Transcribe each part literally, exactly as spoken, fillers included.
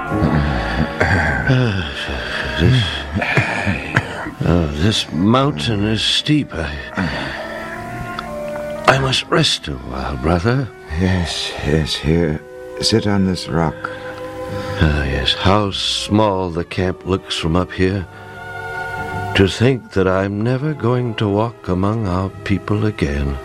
Uh, this, uh, this mountain is steep. I, I must rest a while, brother. Yes, yes, here. Sit on this rock. Ah, yes, how small the camp looks from up here. To think that I'm never going to walk among our people again.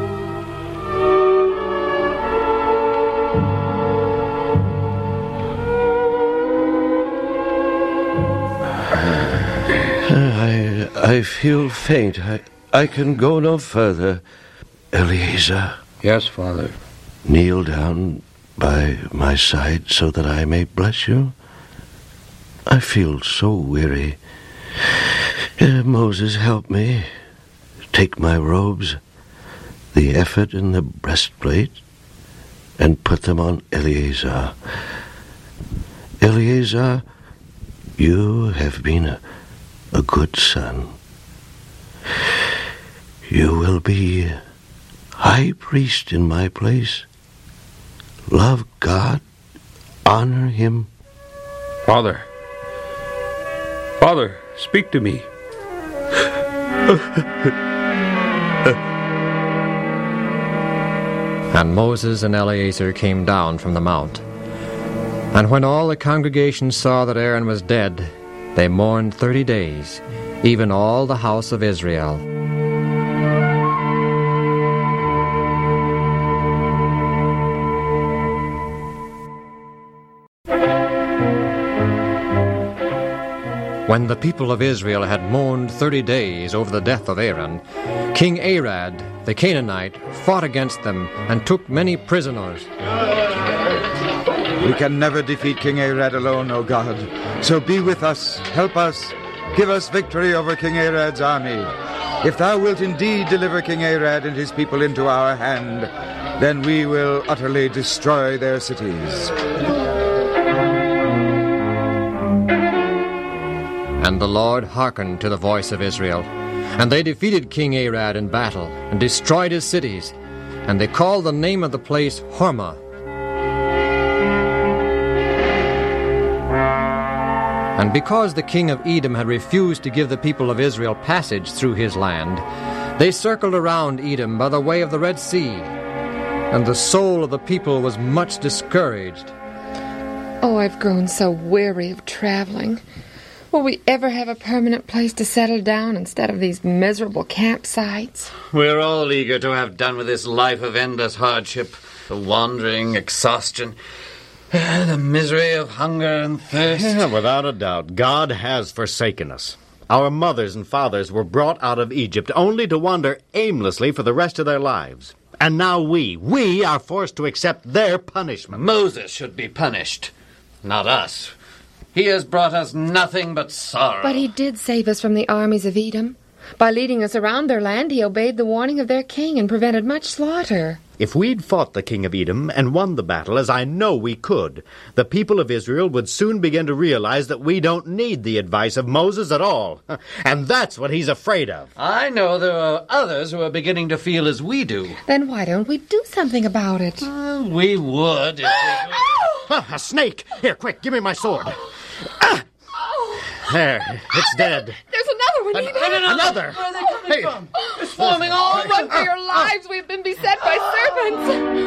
I, I feel faint. I, I can go no further. Eleazar. Yes, Father. Kneel down by my side so that I may bless you. I feel so weary. Uh, Moses, help me. Take my robes, the ephod and the breastplate, and put them on Eleazar. Eleazar, you have been a, a good son. You will be high priest in my place. Love God, honor him. Father. Father, speak to me. And Moses and Eleazar came down from the mount. And when all the congregation saw that Aaron was dead, they mourned thirty days, even all the house of Israel. When the people of Israel had mourned thirty days over the death of Aaron, King Arad, the Canaanite, fought against them and took many prisoners. We can never defeat King Arad alone, O God. So be with us, help us, give us victory over King Arad's army. If thou wilt indeed deliver King Arad and his people into our hand, then we will utterly destroy their cities. And the Lord hearkened to the voice of Israel. And they defeated King Arad in battle, and destroyed his cities. And they called the name of the place Hormah. And because the king of Edom had refused to give the people of Israel passage through his land, they circled around Edom by the way of the Red Sea. And the soul of the people was much discouraged. Oh, I've grown so weary of traveling. Will we ever have a permanent place to settle down instead of these miserable campsites? We're all eager to have done with this life of endless hardship, the wandering, exhaustion, the misery of hunger and thirst. Yeah, without a doubt, God has forsaken us. Our mothers and fathers were brought out of Egypt only to wander aimlessly for the rest of their lives. And now we, we are forced to accept their punishment. Moses should be punished, not us. He has brought us nothing but sorrow. But he did save us from the armies of Edom. By leading us around their land, he obeyed the warning of their king and prevented much slaughter. If we'd fought the king of Edom and won the battle, as I know we could, the people of Israel would soon begin to realize that we don't need the advice of Moses at all. And that's what he's afraid of. I know there are others who are beginning to feel as we do. Then why don't we do something about it? Uh, we would. If we... Ah, a snake! Here, quick, give me my sword. Ah! There, it's dead. There's another one, Edom. Another. Another. Where are they coming Hey. from? It's swarming all Run for your lives. We've been beset by serpents.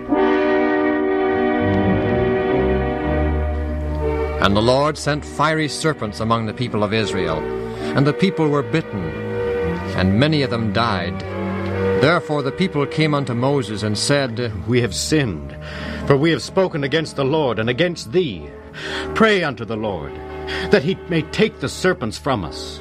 And the Lord sent fiery serpents among the people of Israel, and the people were bitten, and many of them died. Therefore the people came unto Moses and said, We have sinned, for we have spoken against the Lord and against thee. Pray unto the Lord, that he may take the serpents from us.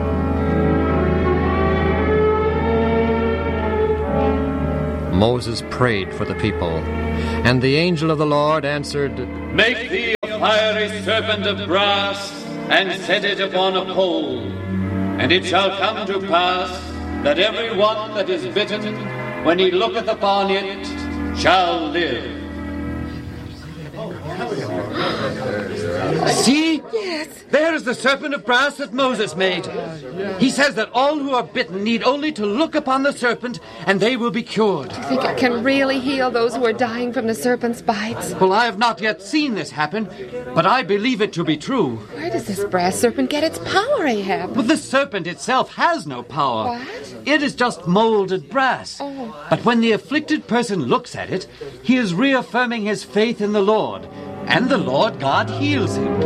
Moses prayed for the people, and the angel of the Lord answered, Make thee a fiery serpent of brass, and set it upon a pole. And it shall come to pass, that every one that is bitten, when he looketh upon it, shall live. See? Yes. brass. There is the serpent of brass that Moses made. He says that all who are bitten need only to look upon the serpent and they will be cured. Do you think it can really heal those who are dying from the serpent's bites? Well, I have not yet seen this happen, but I believe it to be true. Where does this brass serpent get its power, Ahab? Well, the serpent itself has no power. What? It is just molded brass. Oh. But when the afflicted person looks at it, he is reaffirming his faith in the Lord, and the Lord God heals him.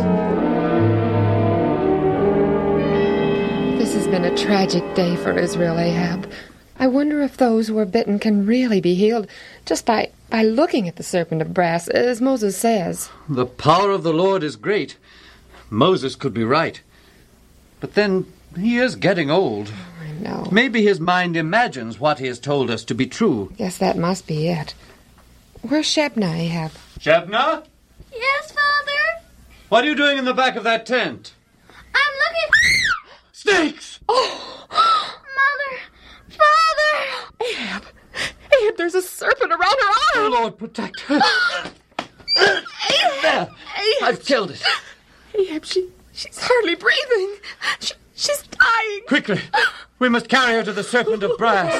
This has been a tragic day for Israel, Ahab. I wonder if those who are bitten can really be healed just by, by looking at the serpent of brass, as Moses says. The power of the Lord is great. Moses could be right. But then he is getting old. I know. Maybe his mind imagines what he has told us to be true. Guess that must be it. Where's Shebna, Ahab? Shebna? Yes, Father? What are you doing in the back of that tent? I'm looking... Snakes! Oh! Mother! Father! Ahab! Ahab, there's a serpent around her arm! Oh, Lord, protect her. There! Ahab. I've killed it. Ahab, she, she's hardly breathing. She, she's dying. Quickly! We must carry her to the serpent of brass.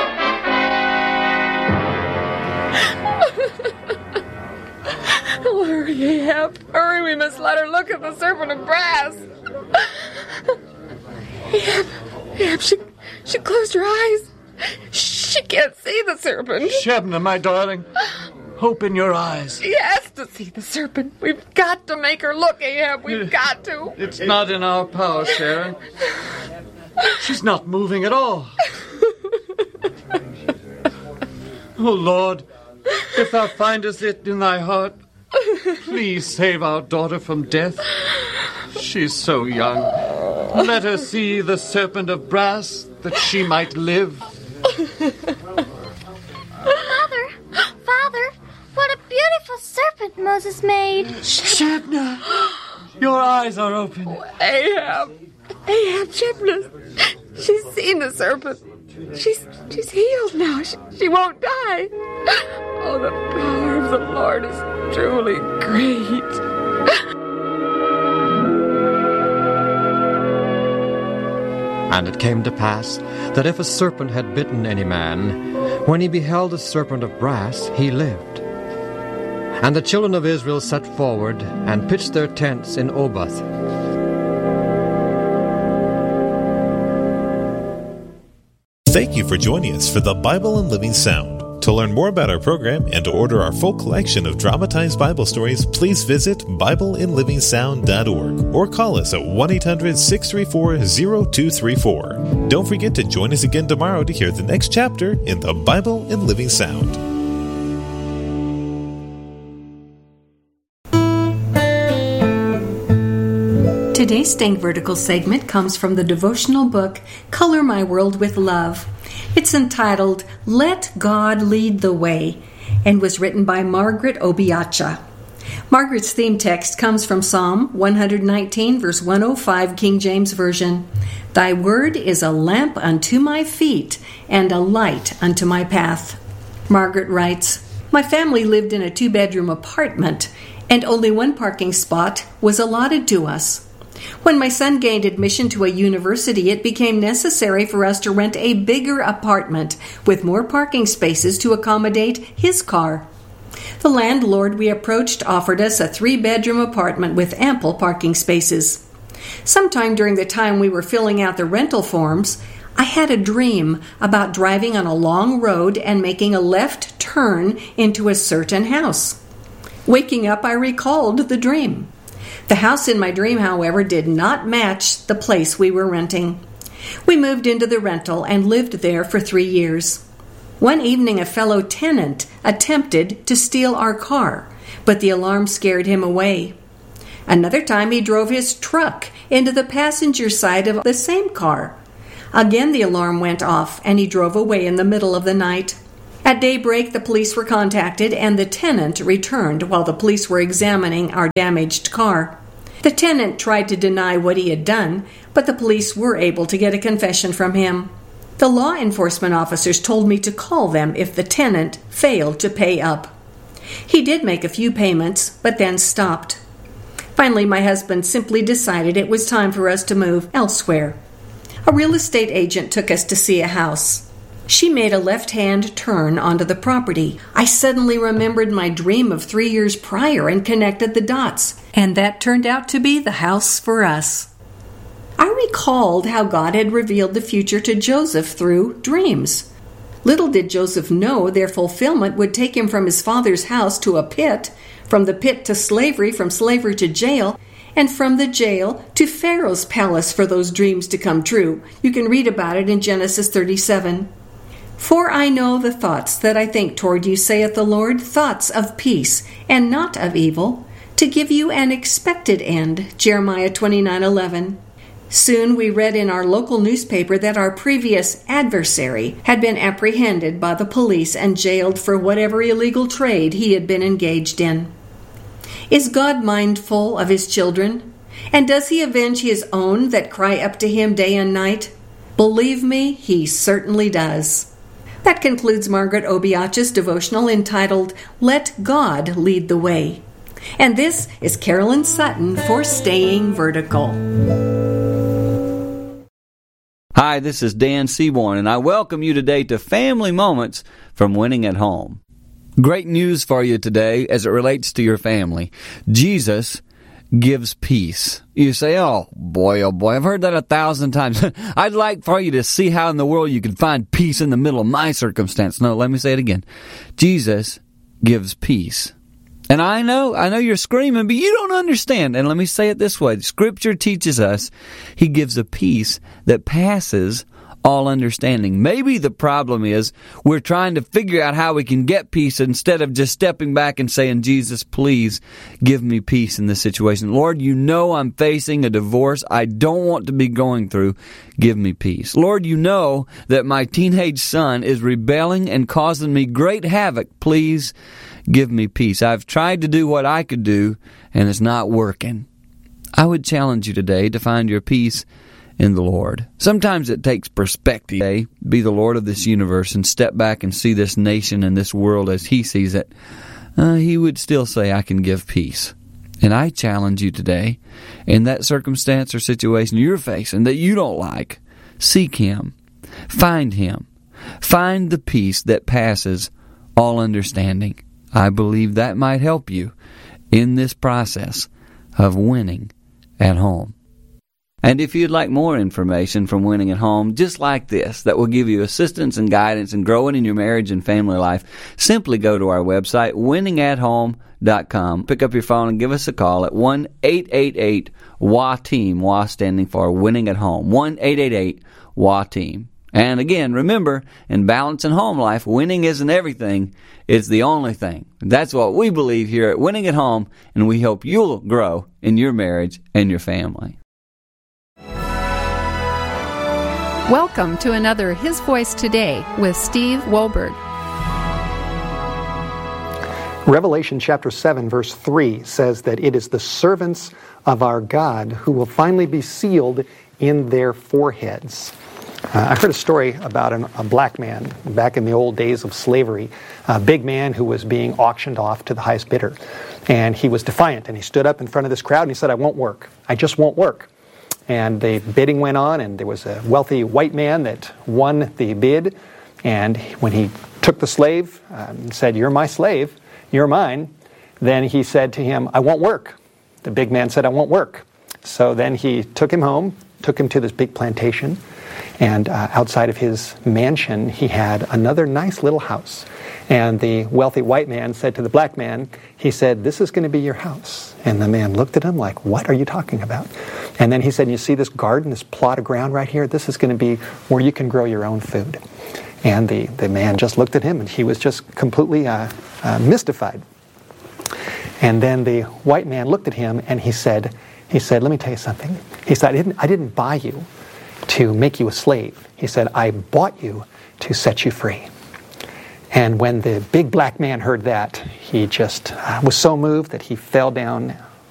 Oh, hurry, Ahab. Hurry, we must let her look at the serpent of brass. Ahab, Ahab, she, she closed her eyes. She can't see the serpent. Shebna, my darling, hope in your eyes. She has to see the serpent. We've got to make her look, Ahab. We've got to. It's not in our power, Sarah. She's not moving at all. Oh, Lord, if thou findest it in thy heart, please save our daughter from death. She's so young. Let her see the serpent of brass, that she might live. Mother, Father, what a beautiful serpent Moses made. Shebna, your eyes are open. Ahab, Ahab, Shebna, she's seen the serpent. She's she's healed now. She, she won't die. Oh, the power of the Lord is truly great. And it came to pass that if a serpent had bitten any man, when he beheld the serpent of brass, he lived. And the children of Israel set forward and pitched their tents in Oboth. Thank you for joining us for the Bible in Living Sound. To learn more about our program and to order our full collection of dramatized Bible stories, please visit Bible in Living Sound dot org or call us at one eight hundred six three four zero two three four. Don't forget to join us again tomorrow to hear the next chapter in the Bible in Living Sound. Today's Stained Vertical segment comes from the devotional book, Color My World with Love. It's entitled, Let God Lead the Way, and was written by Margaret Obiacha. Margaret's theme text comes from Psalm one nineteen, verse one oh five, King James Version. Thy word is a lamp unto my feet and a light unto my path. Margaret writes, My family lived in a two-bedroom apartment, and only one parking spot was allotted to us. When my son gained admission to a university, it became necessary for us to rent a bigger apartment with more parking spaces to accommodate his car. The landlord we approached offered us a three-bedroom apartment with ample parking spaces. Sometime during the time we were filling out the rental forms, I had a dream about driving on a long road and making a left turn into a certain house. Waking up, I recalled the dream. The house in my dream, however, did not match the place we were renting. We moved into the rental and lived there for three years. One evening, a fellow tenant attempted to steal our car, but the alarm scared him away. Another time, he drove his truck into the passenger side of the same car. Again, the alarm went off, and he drove away in the middle of the night. At daybreak, the police were contacted, and the tenant returned while the police were examining our damaged car. The tenant tried to deny what he had done, but the police were able to get a confession from him. The law enforcement officers told me to call them if the tenant failed to pay up. He did make a few payments, but then stopped. Finally, my husband simply decided it was time for us to move elsewhere. A real estate agent took us to see a house. She made a left-hand turn onto the property. I suddenly remembered my dream of three years prior and connected the dots, and that turned out to be the house for us. I recalled how God had revealed the future to Joseph through dreams. Little did Joseph know their fulfillment would take him from his father's house to a pit, from the pit to slavery, from slavery to jail, and from the jail to Pharaoh's palace for those dreams to come true. You can read about it in Genesis thirty-seven. For I know the thoughts that I think toward you, saith the Lord, thoughts of peace, and not of evil, to give you an expected end. Jeremiah twenty-nine eleven. Soon we read in our local newspaper that our previous adversary had been apprehended by the police and jailed for whatever illegal trade he had been engaged in. Is God mindful of his children? And does he avenge his own that cry up to him day and night? Believe me, he certainly does. That concludes Margaret Obiach's devotional entitled, Let God Lead the Way. And this is Carolyn Sutton for Staying Vertical. Hi, this is Dan Seaborn, and I welcome you today to Family Moments from Winning at Home. Great news for you today as it relates to your family. Jesus gives peace. You say, oh boy, oh boy, I've heard that a thousand times. I'd like for you to see how in the world you can find peace in the middle of my circumstance. No, let me say it again. Jesus gives peace. And I know, I know you're screaming, but you don't understand. And let me say it this way. Scripture teaches us he gives a peace that passes all understanding. Maybe the problem is we're trying to figure out how we can get peace instead of just stepping back and saying, Jesus, please give me peace in this situation. Lord, you know I'm facing a divorce I don't want to be going through. Give me peace. Lord, you know that my teenage son is rebelling and causing me great havoc. Please give me peace. I've tried to do what I could do, and it's not working. I would challenge you today to find your peace in the Lord. Sometimes it takes perspective. Today, be the Lord of this universe and step back and see this nation and this world as he sees it. Uh, he would still say, I can give peace. And I challenge you today, in that circumstance or situation you're facing that you don't like, seek him. Find him. Find the peace that passes all understanding. I believe that might help you in this process of winning at home. And if you'd like more information from Winning at Home, just like this, that will give you assistance and guidance in growing in your marriage and family life, simply go to our website, winning at home dot com. Pick up your phone and give us a call at one eight eight eight W A TEAM, W A standing for Winning at Home, one eight eight eight W A TEAM. And again, remember, in balance and home life, winning isn't everything, it's the only thing. That's what we believe here at Winning at Home, and we hope you'll grow in your marriage and your family. Welcome to another His Voice Today with Steve Wohlberg. Revelation chapter seven, verse three says that it is the servants of our God who will finally be sealed in their foreheads. Uh, I heard a story about an, a black man back in the old days of slavery, a big man who was being auctioned off to the highest bidder. And he was defiant, and he stood up in front of this crowd and he said, I won't work. I just won't work. And the bidding went on, and there was a wealthy white man that won the bid. And when he took the slave um, and said, you're my slave, you're mine, then he said to him, I won't work. The big man said, I won't work. So then he took him home, took him to this big plantation, and uh, outside of his mansion, he had another nice little house. And the wealthy white man said to the black man, he said, this is going to be your house. And the man looked at him like, what are you talking about? And then he said, you see this garden, this plot of ground right here? This is going to be where you can grow your own food. And the, the man just looked at him, and he was just completely uh, uh, mystified. And then the white man looked at him, and he said, he said, let me tell you something. He said, I didn't, I didn't buy you to make you a slave. He said, I bought you to set you free. And when the big black man heard that, he just uh, was so moved that he fell down